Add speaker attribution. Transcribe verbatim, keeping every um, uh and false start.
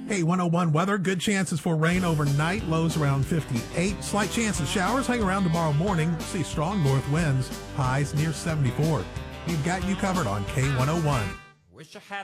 Speaker 1: K one oh one weather, good chances for rain overnight, lows around fifty-eight. Slight chance of showers hang around tomorrow morning. See strong north winds, highs near seventy-four. We've got you covered on K one oh one.
Speaker 2: Wish I had